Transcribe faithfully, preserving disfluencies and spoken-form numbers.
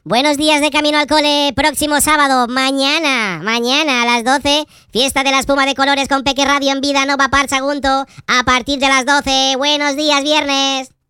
Buenos días de camino al cole, próximo sábado, mañana, mañana a las doce, fiesta de la espuma de colores con Peque Radio en Vida Nova Par Sagunto, a partir de las doce. Buenos días, viernes.